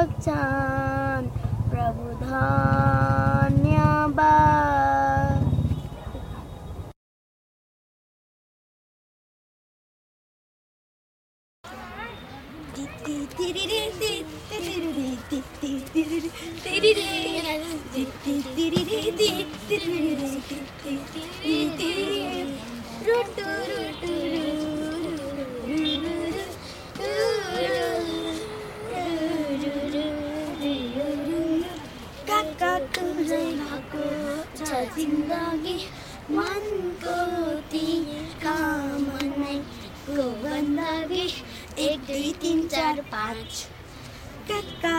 चान प्रभु धन्यवाद। जिन्दगी मनको तिर्खा मनको बन्दगी 1 2 3 4 5